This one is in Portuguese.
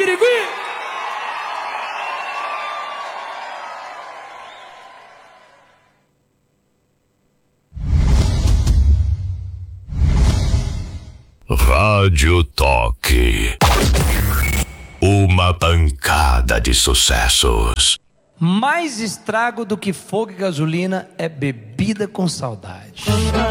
Birigui! Rádio Toque. Uma pancada de sucessos. Mais estrago do que fogo e gasolina é bebida com saudade.